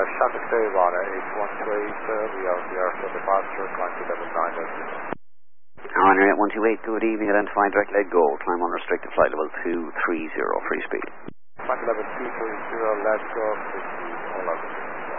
Santa Fe, Rana 8128, we are for departure, climb to level 9. Ryanair 8128, good evening, identify direct leg go, climb unrestricted flight level 230, free speed. Climb to level 230, let's go, 50, all over.